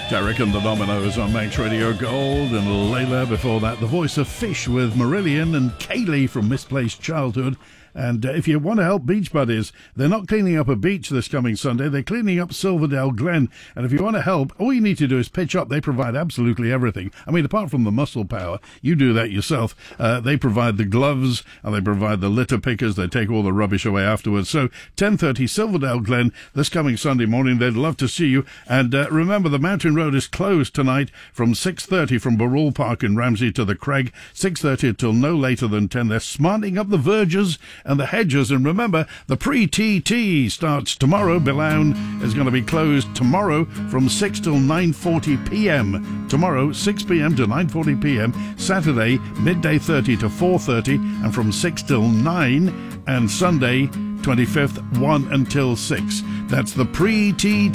Derek and the Dominoes on Manx Radio Gold, and Layla before that. The Voice of Fish with Marillion and Kaylee from Misplaced Childhood. And if you want to help beach buddies, they're not cleaning up a beach this coming Sunday. They're cleaning up Silverdale Glen. And if you want to help, all you need to do is pitch up. They provide absolutely everything. I mean, apart from the muscle power, you do that yourself. They provide the gloves and they provide the litter pickers. They take all the rubbish away afterwards. So 10:30 Silverdale Glen this coming Sunday morning. They'd love to see you. And remember, the Mountain Road is closed tonight from 6:30 from Barrule Park in Ramsey to the Craig. 6:30 until no later than 10. They're smartening up the verges and the hedges. And remember, the pre-TT starts tomorrow. Bilown is going to be closed tomorrow from 6 till 9:40 p.m. Tomorrow, 6 p.m. to 9:40 p.m. Saturday, midday 30 to 4:30, and from 6 till 9. And Sunday, 25th, 1 until 6. That's the pre-TT.